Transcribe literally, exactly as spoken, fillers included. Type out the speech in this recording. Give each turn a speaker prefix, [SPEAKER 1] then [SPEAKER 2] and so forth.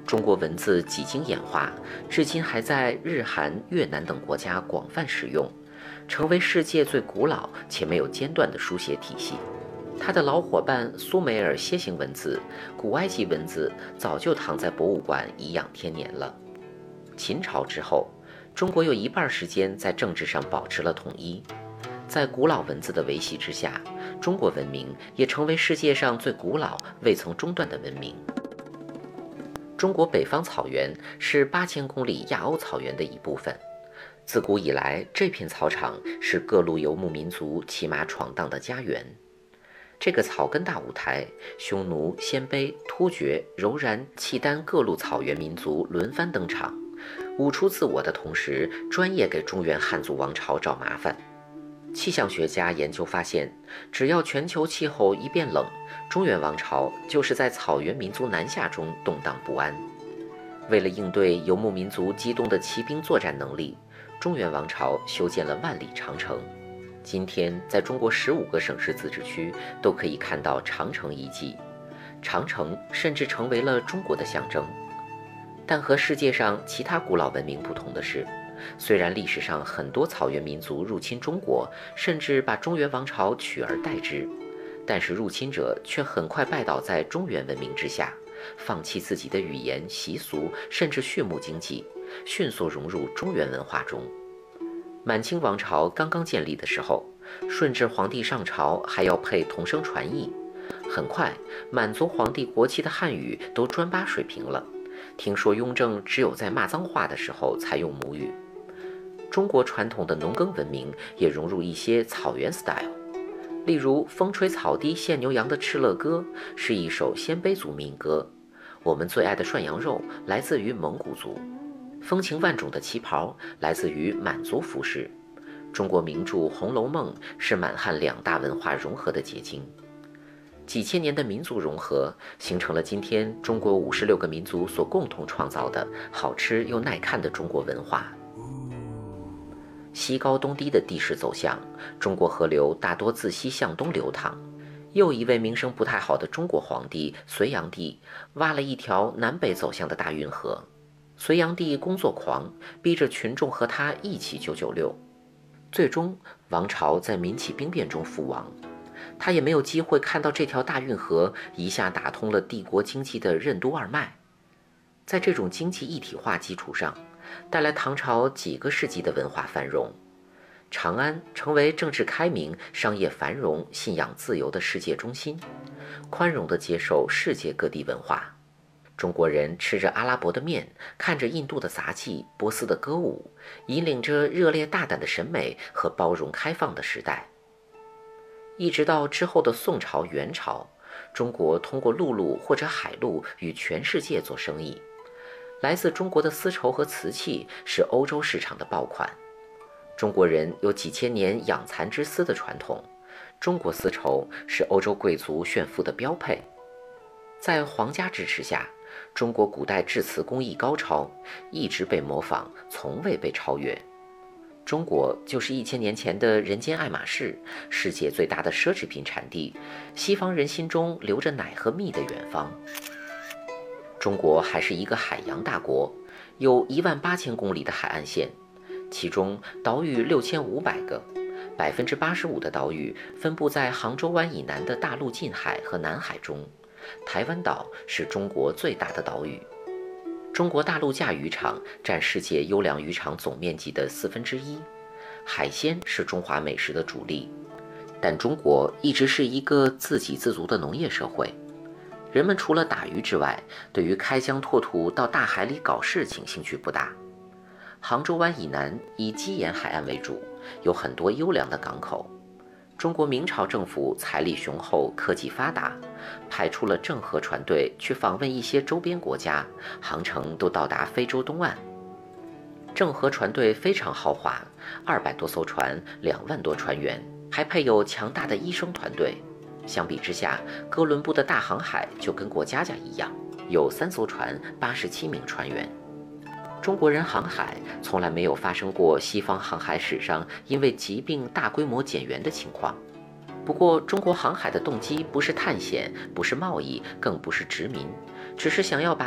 [SPEAKER 1] 中国文字几经演化，至今还在日韩、越南等国家广泛使用，成为世界最古老且没有间断的书写体系。它的老伙伴苏美尔楔形文字、古埃及文字早就躺在博物馆颐养天年了。秦朝之后，中国有一半时间在政治上保持了统一。在古老文字的维系之下，中国文明也成为世界上最古老、未曾中断的文明。中国北方草原是八千公里亚欧草原的一部分。自古以来，这片草场是各路游牧民族骑马闯荡的家园。这个草根大舞台，匈奴、鲜卑、突厥、柔然、契丹各路草原民族轮番登场，舞出自我的同时，专业给中原汉族王朝找麻烦。气象学家研究发现，只要全球气候一变冷，中原王朝就是在草原民族南下中动荡不安。为了应对游牧民族机动的骑兵作战能力，中原王朝修建了万里长城。今天，在中国十五个省市自治区都可以看到长城遗迹，长城甚至成为了中国的象征。但和世界上其他古老文明不同的是，虽然历史上很多草原民族入侵中国，甚至把中原王朝取而代之，但是入侵者却很快拜倒在中原文明之下，放弃自己的语言、习俗，甚至畜牧经济，迅速融入中原文化中。满清王朝刚刚建立的时候，顺治皇帝上朝还要配同声传译，很快满族皇帝国旗的汉语都专八水平了。听说雍正只有在骂脏话的时候才用母语。中国传统的农耕文明也融入一些草原 style， 例如风吹草低见牛羊的敕勒歌是一首鲜卑族民歌，我们最爱的涮羊肉来自于蒙古族，风情万种的旗袍来自于满族服饰。中国名著《红楼梦》是满汉两大文化融合的结晶。几千年的民族融合，形成了今天中国五十六个民族所共同创造的好吃又耐看的中国文化。西高东低的地势走向，中国河流大多自西向东流淌。又一位名声不太好的中国皇帝隋炀帝挖了一条南北走向的大运河。隋炀帝工作狂，逼着群众和他一起九九六，最终王朝在民起兵变中覆亡。他也没有机会看到这条大运河一下打通了帝国经济的任督二脉。在这种经济一体化基础上，带来唐朝几个世纪的文化繁荣。长安成为政治开明、商业繁荣、信仰自由的世界中心，宽容地接受世界各地文化。中国人吃着阿拉伯的面，看着印度的杂技、波斯的歌舞，引领着热烈大胆的审美和包容开放的时代。一直到之后的宋朝、元朝，中国通过陆路或者海路与全世界做生意。来自中国的丝绸和瓷器是欧洲市场的爆款。中国人有几千年养蚕织丝的传统，中国丝绸是欧洲贵族炫富的标配。在皇家支持下，中国古代制瓷工艺高超，一直被模仿，从未被超越。中国就是一千年前的人间爱马仕，世界最大的奢侈品产地，西方人心中流着奶和蜜的远方。中国还是一个海洋大国，有一万八千公里的海岸线，其中岛屿六千五百个，百分之八十五的岛屿分布在杭州湾以南的大陆近海和南海中。台湾岛是中国最大的岛屿。中国大陆架渔场占世界优良渔场总面积的四分之一，海鲜是中华美食的主力。但中国一直是一个自给自足的农业社会，人们除了打鱼之外，对于开疆拓土到大海里搞事情兴趣不大。杭州湾以南以基沿海岸为主，有很多优良的港口。中国明朝政府财力雄厚，科技发达，派出了郑和船队去访问一些周边国家，航程都到达非洲东岸。郑和船队非常豪华，二百多艘船，两万多船员，还配有强大的医生团队。相比之下，哥伦布的大航海就跟过家家一样，有三艘船，八十七名船员。中国人航海从来没有发生过西方航海史上因为疾病大规模减员的情况。不过，中国航海的动机不是探险，不是贸易，更不是殖民，只是想要把